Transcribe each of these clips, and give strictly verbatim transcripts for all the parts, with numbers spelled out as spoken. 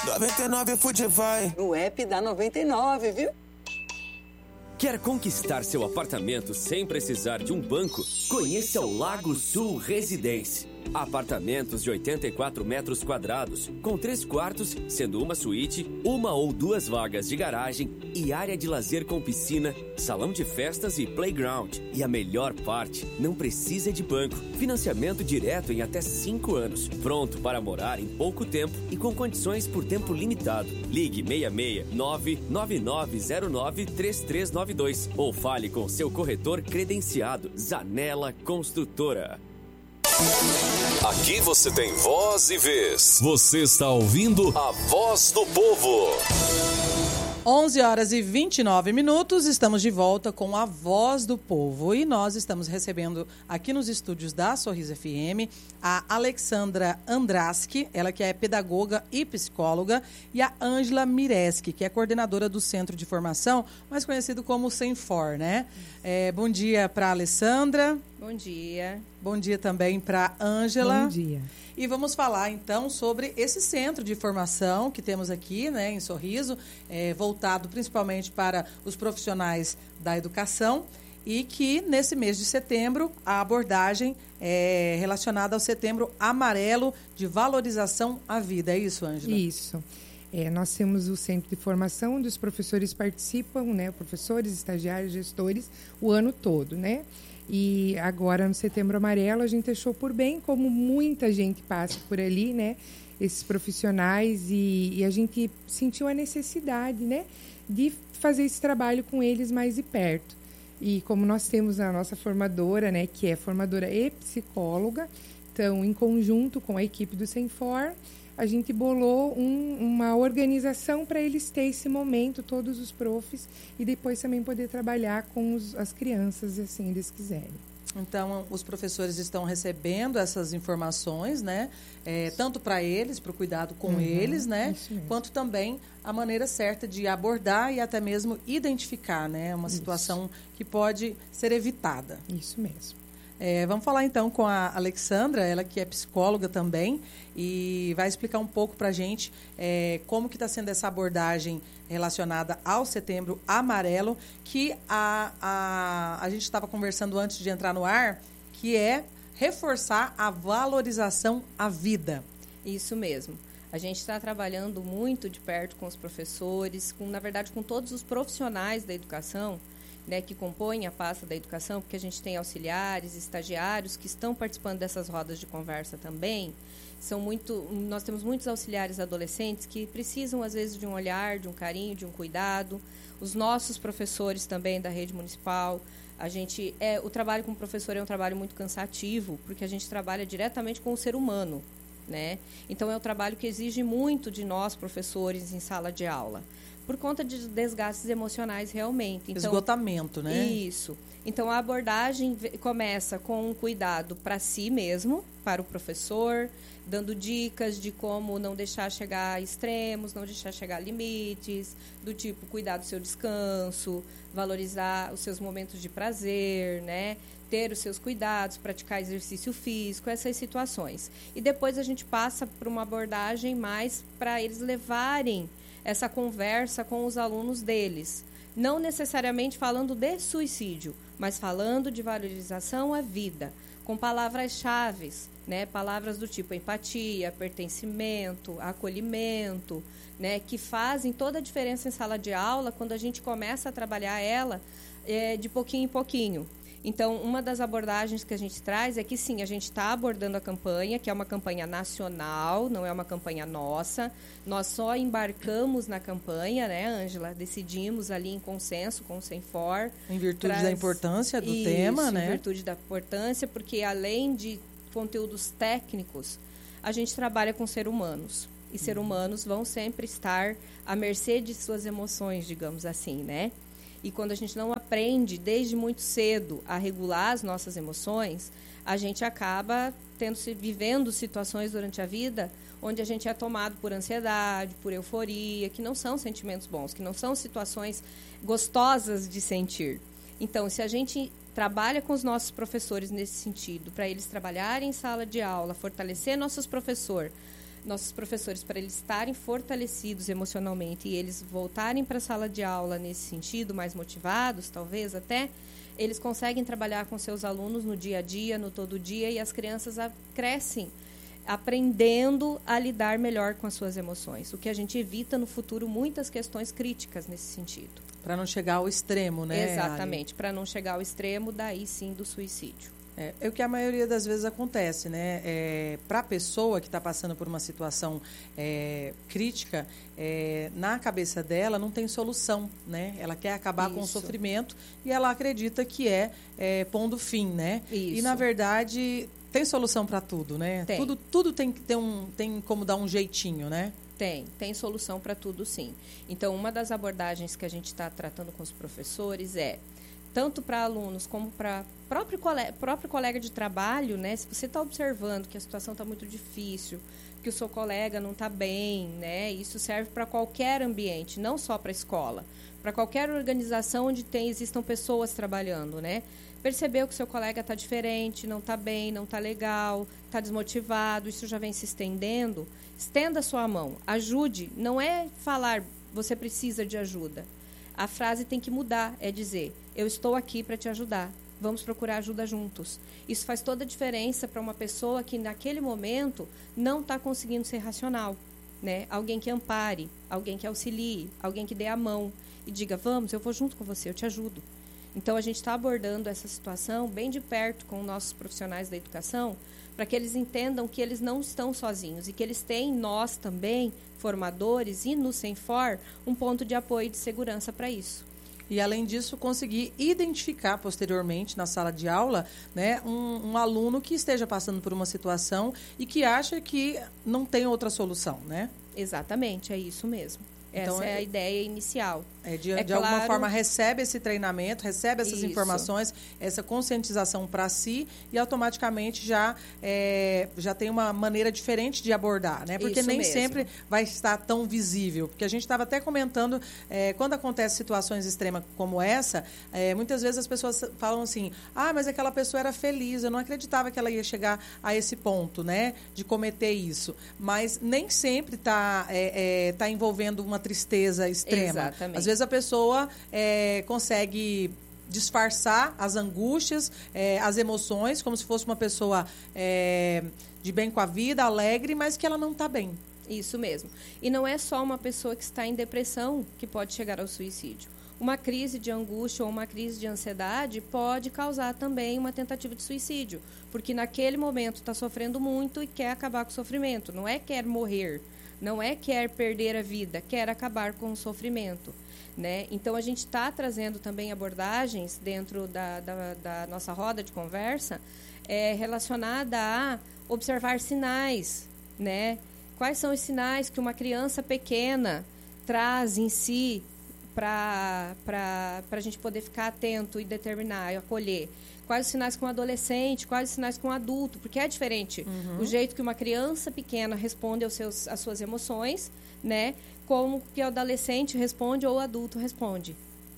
noventa e nove Fudivai. O app da noventa e nove, viu? Quer conquistar seu apartamento sem precisar de um banco? Conheça o Lago Sul Residência. Apartamentos de oitenta e quatro metros quadrados, com três quartos, sendo uma suíte, uma ou duas vagas de garagem e área de lazer com piscina, salão de festas e playground. E a melhor parte, não precisa de banco. Financiamento direto em até cinco anos. Pronto para morar em pouco tempo e com condições por tempo limitado. Ligue seis seis nove nove nove zero nove três três nove dois ou fale com seu corretor credenciado Zanella Construtora. Aqui você tem voz e vez. Você está ouvindo a Voz do Povo. onze horas e vinte e nove minutos, estamos de volta com a Voz do Povo. E nós estamos recebendo aqui nos estúdios da Sorriso F M a Alexandra Andraski, ela que é pedagoga e psicóloga, e a Ângela Mireski, que é coordenadora do Centro de Formação, mais conhecido como Senfor, né? É, bom dia para a Alessandra. Bom dia. Bom dia também para a Ângela. Bom dia. E vamos falar, então, sobre esse centro de formação que temos aqui, né, em Sorriso, é, voltado principalmente para os profissionais da educação e que, nesse mês de setembro, a abordagem é relacionada ao Setembro Amarelo de Valorização à Vida. É isso, Ângela? Isso. É, nós temos o centro de formação onde os professores participam, né, professores, estagiários, gestores, o ano todo, né? E agora, no Setembro Amarelo, a gente achou por bem, como muita gente passa por ali, né? Esses profissionais, e, e a gente sentiu a necessidade, né? De fazer esse trabalho com eles mais de perto. E como nós temos a nossa formadora, né? Que é formadora e psicóloga, então, em conjunto com a equipe do Senfor, a gente bolou um, uma organização para eles terem esse momento, todos os profs, e depois também poder trabalhar com os, as crianças, assim, eles quiserem. Então, os professores estão recebendo essas informações, né? É, tanto para eles, para o cuidado com uhum, eles, né? Quanto também a maneira certa de abordar e até mesmo identificar, né? Uma situação isso. que pode ser evitada. Isso mesmo. É, vamos falar então com a Alexandra, ela que é psicóloga também, e vai explicar um pouco para a gente é, como que está sendo essa abordagem relacionada ao Setembro Amarelo, que a, a, a gente estava conversando antes de entrar no ar, que é reforçar a valorização à vida. Isso mesmo. A gente está trabalhando muito de perto com os professores, com, na verdade, com todos os profissionais da educação, né, que compõem a pasta da educação, porque a gente tem auxiliares, estagiários que estão participando dessas rodas de conversa também. São muito, nós temos muitos auxiliares adolescentes que precisam, às vezes, de um olhar, de um carinho, de um cuidado. Os nossos professores também da rede municipal. A gente, é, o trabalho com o professor é um trabalho muito cansativo, porque a gente trabalha diretamente com o ser humano, né? Então, é um trabalho que exige muito de nós, professores, em sala de aula, por conta de desgastes emocionais realmente. Então, esgotamento, né? Isso. Então, a abordagem começa com um cuidado para si mesmo, para o professor, dando dicas de como não deixar chegar a extremos, não deixar chegar a limites, do tipo, cuidar do seu descanso, valorizar os seus momentos de prazer, né? Ter os seus cuidados, praticar exercício físico, essas situações. E depois a gente passa para uma abordagem mais para eles levarem essa conversa com os alunos deles. Não necessariamente falando de suicídio, mas falando de valorização à vida, com palavras-chave, né? Palavras do tipo empatia, pertencimento, acolhimento, né? Que fazem toda a diferença em sala de aula quando a gente começa a trabalhar ela é, de pouquinho em pouquinho. Então, uma das abordagens que a gente traz é que, sim, a gente está abordando a campanha, que é uma campanha nacional, não é uma campanha nossa. Nós só embarcamos na campanha, né, Ângela? Decidimos ali em consenso com o Senfor. Em virtude traz... da importância do Isso, tema, né? em virtude da importância, porque além de conteúdos técnicos, a gente trabalha com seres humanos. E seres humanos vão sempre estar à mercê de suas emoções, digamos assim, né? E quando a gente não aprende desde muito cedo a regular as nossas emoções, a gente acaba tendo, vivendo situações durante a vida onde a gente é tomado por ansiedade, por euforia, que não são sentimentos bons, que não são situações gostosas de sentir. Então, se a gente trabalha com os nossos professores nesse sentido, para eles trabalharem em sala de aula, fortalecer nossos professores, nossos professores, para eles estarem fortalecidos emocionalmente e eles voltarem para a sala de aula nesse sentido, mais motivados, talvez até, eles conseguem trabalhar com seus alunos no dia a dia, no todo dia, e as crianças a, crescem aprendendo a lidar melhor com as suas emoções, o que a gente evita no futuro muitas questões críticas nesse sentido. Para não chegar ao extremo, né? Exatamente, para não chegar ao extremo, daí sim, do suicídio. É, é o que a maioria das vezes acontece, né? É, para a pessoa que está passando por uma situação é, crítica, é, na cabeça dela não tem solução, né? Ela quer acabar Isso. com o sofrimento e ela acredita que é, é pondo fim, né? Isso. E, na verdade, tem solução para tudo, né? Tem. Tudo, tudo tem, tem, um, tem como dar um jeitinho, né? Tem, tem solução para tudo, sim. Então, uma das abordagens que a gente está tratando com os professores é, tanto para alunos como para próprio colega, próprio colega de trabalho, né? Se você está observando que a situação está muito difícil, que o seu colega não está bem, né? Isso serve para qualquer ambiente, não só para a escola, para qualquer organização onde tem, existam pessoas trabalhando, né? Percebeu que o seu colega está diferente, não está bem, não está legal, está desmotivado, isso já vem se estendendo, estenda a sua mão, ajude, não é falar, você precisa de ajuda. A frase tem que mudar, é dizer, eu estou aqui para te ajudar, vamos procurar ajuda juntos. Isso faz toda a diferença para uma pessoa que naquele momento não está conseguindo ser racional, né? Alguém que ampare, alguém que auxilie, alguém que dê a mão e diga, vamos, eu vou junto com você, eu te ajudo. Então, a gente está abordando essa situação bem de perto com nossos profissionais da educação, para que eles entendam que eles não estão sozinhos e que eles têm, nós também, formadores, e no Senfor, um ponto de apoio e de segurança para isso. E, além disso, conseguir identificar posteriormente, na sala de aula, né, um, um aluno que esteja passando por uma situação e que acha que não tem outra solução, né? Exatamente, é isso mesmo. Então, Essa é, é a ideia inicial. É de, é de claro, alguma forma recebe esse treinamento, recebe essas isso. informações, essa conscientização para si e automaticamente já, é, já tem uma maneira diferente de abordar, né? Porque isso nem mesmo. sempre vai estar tão visível. Porque a gente estava até comentando, é, quando acontece situações extremas como essa, é, muitas vezes as pessoas falam assim, ah, mas aquela pessoa era feliz, eu não acreditava que ela ia chegar a esse ponto, né? De cometer isso. Mas nem sempre está é, é, tá envolvendo uma tristeza extrema. Exatamente. Às vezes a pessoa é, consegue disfarçar as angústias, é, as emoções, como se fosse uma pessoa é, de bem com a vida, alegre, mas que ela não está bem. Isso mesmo. E não é só uma pessoa que está em depressão que pode chegar ao suicídio. Uma crise de angústia ou uma crise de ansiedade pode causar também uma tentativa de suicídio, porque naquele momento está sofrendo muito e quer acabar com o sofrimento. Não é quer morrer, não é quer perder a vida, quer acabar com o sofrimento. Né? Então, a gente está trazendo também abordagens dentro da, da, da nossa roda de conversa é, relacionada a observar sinais, né? Quais são os sinais que uma criança pequena traz em si para a gente poder ficar atento e determinar, e acolher? Quais os sinais com um adolescente, quais os sinais com um adulto? Porque é diferente uhum. o jeito que uma criança pequena responde aos seus, às suas emoções, né? Como que o adolescente responde ou o adulto responde.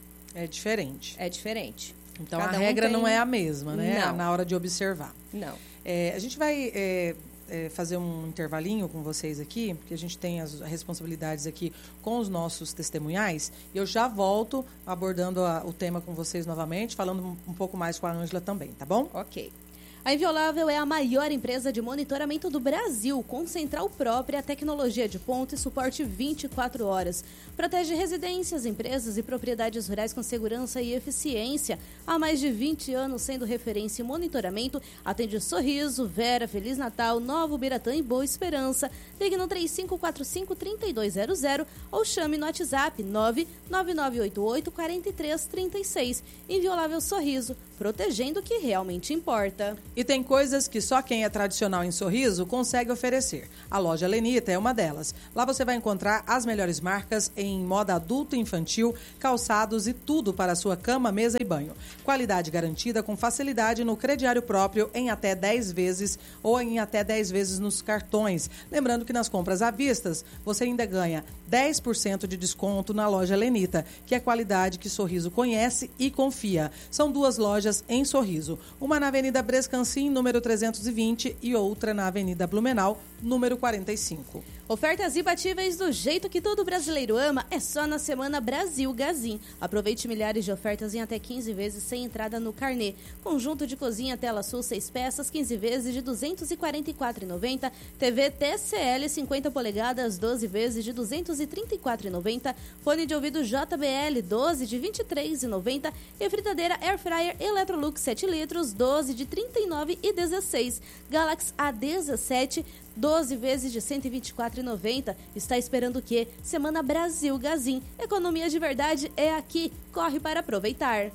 É diferente. É diferente. Então, Cada a um regra tem... não é a mesma, né? Não. Na hora de observar. Não. É, a gente vai é, é, fazer um intervalinho com vocês aqui, porque a gente tem as responsabilidades aqui com os nossos testemunhais. E eu já volto abordando a, o tema com vocês novamente, falando um, um pouco mais com a Ângela também, tá bom? Ok. A Inviolável é a maior empresa de monitoramento do Brasil, com central própria, tecnologia de ponta e suporte vinte e quatro horas. Protege residências, empresas e propriedades rurais com segurança e eficiência. Há mais de vinte anos sendo referência em monitoramento, atende Sorriso, Vera, Feliz Natal, Novo Biratã e Boa Esperança. Ligue no três cinco quatro cinco, três dois zero zero ou chame no WhatsApp nove nove nove oito oito, quatro três três seis. Inviolável Sorriso, protegendo o que realmente importa. E tem coisas que só quem é tradicional em Sorriso consegue oferecer. A loja Lenita é uma delas. Lá você vai encontrar as melhores marcas em moda adulto e infantil, calçados e tudo para a sua cama, mesa e banho. Qualidade garantida com facilidade no crediário próprio em até dez vezes ou em até dez vezes nos cartões. Lembrando que nas compras à vista, você ainda ganha dez por cento de desconto na loja Lenita, que é a qualidade que Sorriso conhece e confia. São duas lojas lojas em Sorriso. Uma na Avenida Brescancim, número trezentos e vinte, e outra na Avenida Blumenau, número quarenta e cinco. Ofertas imbatíveis do jeito que todo brasileiro ama é só na Semana Brasil Gazin. Aproveite milhares de ofertas em até quinze vezes sem entrada no carnê. Conjunto de cozinha Tela Sul seis peças, quinze vezes de duzentos e quarenta e quatro reais e noventa centavos. T V T C L cinquenta polegadas, doze vezes de duzentos e trinta e quatro reais e noventa centavos. Fone de ouvido J B L doze de vinte e três reais e noventa centavos. E fritadeira Air Fryer Electrolux sete litros, doze de trinta e nove reais e dezesseis centavos. Galaxy A dezessete, doze vezes de cento e vinte e quatro reais e noventa centavos. Está esperando o quê? Semana Brasil Gazin. Economia de verdade é aqui. Corre para aproveitar.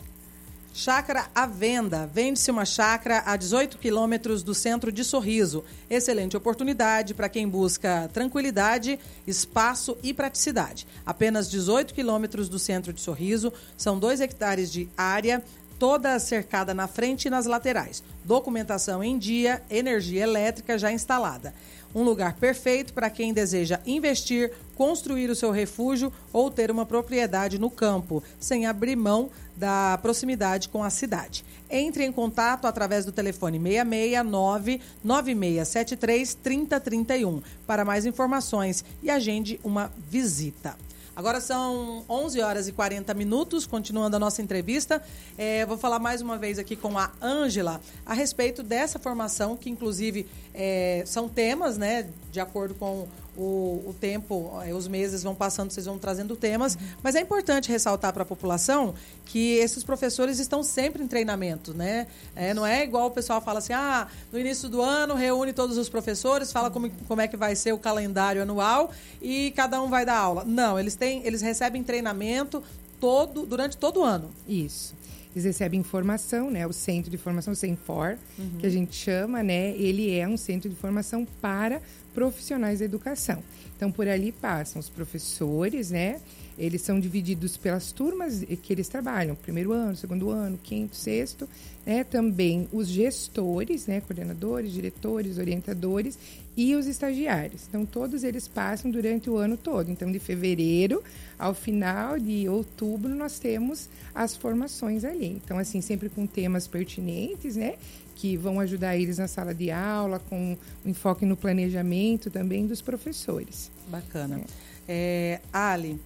Chácara à venda. Vende-se uma chácara a dezoito quilômetros do centro de Sorriso. Excelente oportunidade para quem busca tranquilidade, espaço e praticidade. Apenas dezoito quilômetros do centro de Sorriso, são dois hectares de área, toda cercada na frente e nas laterais. Documentação em dia, energia elétrica já instalada. Um lugar perfeito para quem deseja investir, construir o seu refúgio ou ter uma propriedade no campo, sem abrir mão da proximidade com a cidade. Entre em contato através do telefone seis seis nove, nove seis sete três, três zero três um para mais informações e agende uma visita. Agora são onze horas e quarenta minutos, continuando a nossa entrevista. É, vou falar mais uma vez aqui com a Ângela a respeito dessa formação, que inclusive é, são temas, né, de acordo com o, o tempo, os meses vão passando, vocês vão trazendo temas, uhum. Mas é importante ressaltar para a população que esses professores estão sempre em treinamento, né? É, não é igual o pessoal fala assim, ah, no início do ano reúne todos os professores, fala como, como é que vai ser o calendário anual e cada um vai dar aula. Não, eles têm, eles recebem treinamento todo, durante todo o ano. Isso. Eles recebem formação, né? O Centro de Formação, o CENFOR, uhum. que a gente chama, né? Ele é um centro de formação para profissionais da educação. Então, por ali passam os professores, né? Eles são divididos pelas turmas que eles trabalham. Primeiro ano, segundo ano, quinto, sexto. Né? Também os gestores, né? Coordenadores, diretores, orientadores e os estagiários. Então, todos eles passam durante o ano todo. Então, de fevereiro ao final de outubro, nós temos as formações ali. Então, assim, sempre com temas pertinentes, né? Que vão ajudar eles na sala de aula, com um enfoque no planejamento também dos professores. Bacana. É. É, Ali,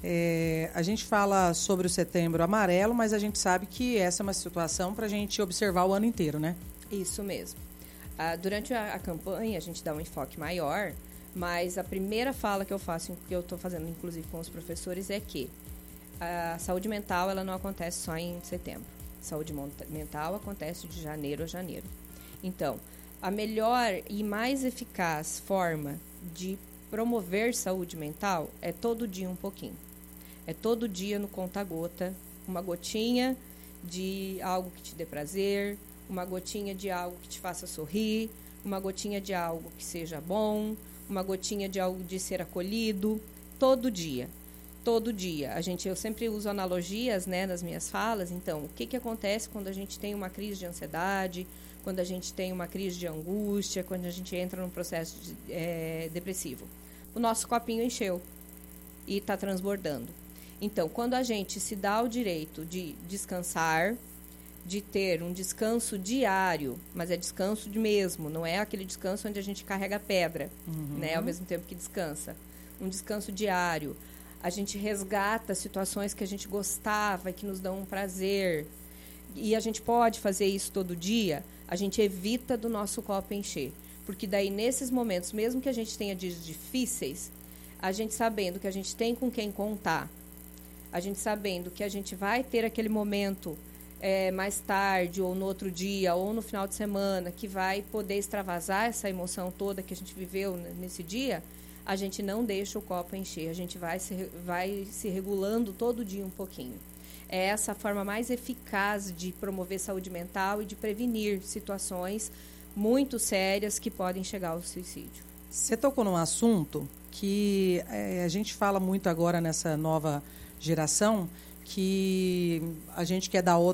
é, a gente fala sobre o Setembro Amarelo, mas a gente sabe que essa é uma situação para a gente observar o ano inteiro, né? Isso mesmo. Ah, durante a, a campanha, a gente dá um enfoque maior, mas a primeira fala que eu faço, que eu estou fazendo inclusive com os professores, é que a saúde mental ela não acontece só em setembro. Saúde mental acontece de janeiro a janeiro. Então, a melhor e mais eficaz forma de promover saúde mental é todo dia um pouquinho. É todo dia no conta-gota, uma gotinha de algo que te dê prazer, uma gotinha de algo que te faça sorrir, uma gotinha de algo que seja bom, uma gotinha de algo de ser acolhido, todo dia. Todo dia. A gente, eu sempre uso analogias, né, nas minhas falas. Então, o que, que acontece quando a gente tem uma crise de ansiedade, quando a gente tem uma crise de angústia, quando a gente entra num processo de, é, depressivo? O nosso copinho encheu e está transbordando. Então, quando a gente se dá o direito de descansar, de ter um descanso diário, mas é descanso de mesmo, não é aquele descanso onde a gente carrega pedra, uhum. né, ao mesmo tempo que descansa. Um descanso diário. A gente resgata situações que a gente gostava e que nos dão um prazer. E a gente pode fazer isso todo dia, a gente evita do nosso copo encher. Porque daí, nesses momentos, mesmo que a gente tenha dias difíceis, a gente sabendo que a gente tem com quem contar, a gente sabendo que a gente vai ter aquele momento é, mais tarde, ou no outro dia, ou no final de semana, que vai poder extravasar essa emoção toda que a gente viveu nesse dia, a gente não deixa o copo encher, a gente vai se, vai se regulando todo dia um pouquinho. É essa a forma mais eficaz de promover saúde mental e de prevenir situações muito sérias que podem chegar ao suicídio. Você tocou num assunto que é, a gente fala muito agora nessa nova geração, que a gente quer dar outra